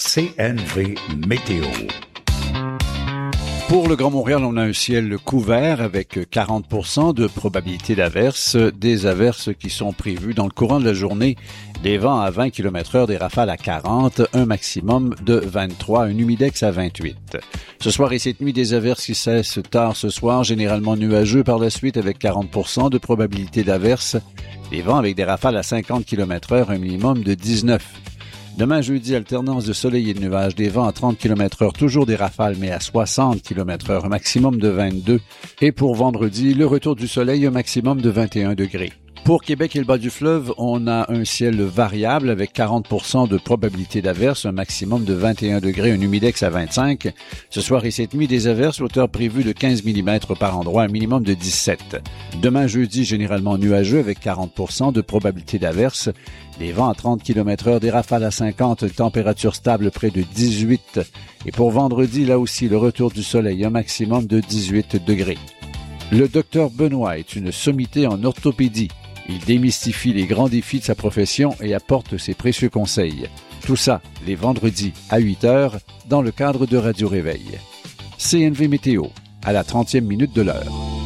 CNV Météo. Pour le Grand Montréal, on a un ciel couvert avec 40% de probabilité d'averses. Des averses qui sont prévues dans le courant de la journée. Des vents à 20 km/h, des rafales à 40, un maximum de 23, un humidex à 28. Ce soir et cette nuit, des averses qui cessent tard ce soir, généralement nuageux par la suite avec 40% de probabilité d'averses. Des vents avec des rafales à 50 km/h, un minimum de 19. Demain, jeudi, alternance de soleil et de nuages, des vents à 30 km/h, toujours des rafales, mais à 60 km/h, un maximum de 22. Et pour vendredi, le retour du soleil, un maximum de 21 degrés. Pour Québec et le bas du fleuve, on a un ciel variable avec 40% de probabilité d'averses, un maximum de 21 degrés, un humidex à 25. Ce soir et cette nuit, des averses, hauteur prévue de 15 mm par endroit, un minimum de 17. Demain, jeudi, généralement nuageux avec 40% de probabilité d'averses. Des vents à 30 km/h, des rafales à 50, température stable près de 18. Et pour vendredi, là aussi, le retour du soleil, un maximum de 18 degrés. Le docteur Benoît est une sommité en orthopédie. Il démystifie les grands défis de sa profession et apporte ses précieux conseils. Tout ça, les vendredis à 8h, dans le cadre de Radio Réveil. CNV Météo, à la 30e minute de l'heure.